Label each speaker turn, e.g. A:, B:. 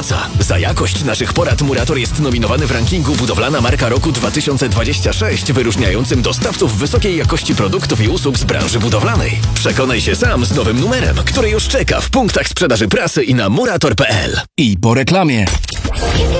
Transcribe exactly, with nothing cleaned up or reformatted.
A: opłaca. Za jakość naszych porad Murator jest nominowany w rankingu Budowlana Marka Roku dwa tysiące dwadzieścia sześć, wyróżniającym dostawców wysokiej jakości produktów i usług z branży budowlanej. Przekonaj się sam z nowym numerem, który już czeka w punktach sprzedaży prasy i na murator kropka p l.
B: I po reklamie.